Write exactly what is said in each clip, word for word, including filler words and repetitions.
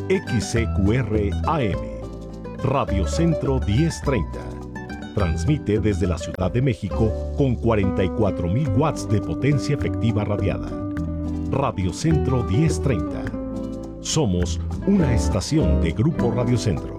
X C Q R A M, Radio Centro diez treinta. Transmite desde la Ciudad de México con cuarenta y cuatro mil watts de potencia efectiva radiada. Radio Centro diez treinta. Somos una estación de Grupo Radio Centro.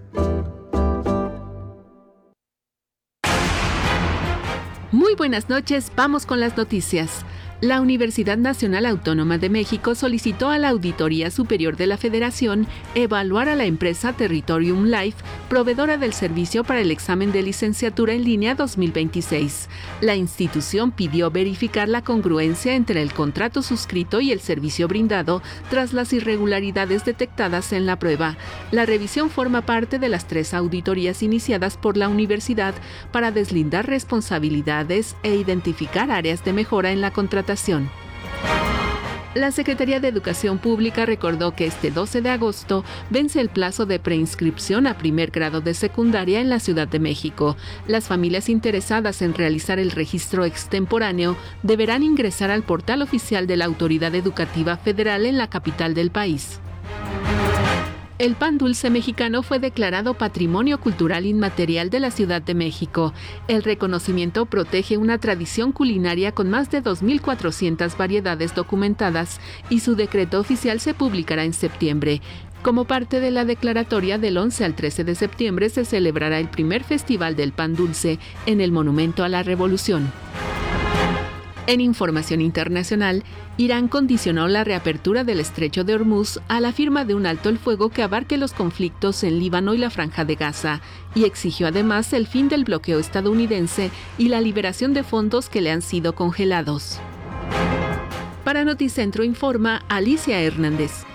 Muy buenas noches, vamos con las noticias. La Universidad Nacional Autónoma de México solicitó a la Auditoría Superior de la Federación evaluar a la empresa Territorium Life, proveedora del servicio para el examen de licenciatura en línea dos mil veintiséis. La institución pidió verificar la congruencia entre el contrato suscrito y el servicio brindado tras las irregularidades detectadas en la prueba. La revisión forma parte de las tres auditorías iniciadas por la universidad para deslindar responsabilidades e identificar áreas de mejora en la contratación. La Secretaría de Educación Pública recordó que este doce de agosto vence el plazo de preinscripción a primer grado de secundaria en la Ciudad de México. Las familias interesadas en realizar el registro extemporáneo deberán ingresar al portal oficial de la Autoridad Educativa Federal en la capital del país. El pan dulce mexicano fue declarado Patrimonio Cultural Inmaterial de la Ciudad de México. El reconocimiento protege una tradición culinaria con más de dos mil cuatrocientas variedades documentadas y su decreto oficial se publicará en septiembre. Como parte de la declaratoria, del once al trece de septiembre se celebrará el primer Festival del Pan Dulce en el Monumento a la Revolución. En información internacional, Irán condicionó la reapertura del Estrecho de Hormuz a la firma de un alto el fuego que abarque los conflictos en Líbano y la Franja de Gaza, y exigió además el fin del bloqueo estadounidense y la liberación de fondos que le han sido congelados. Para Noticentro informa Alicia Hernández.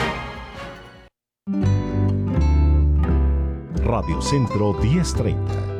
Radio Centro diez treinta.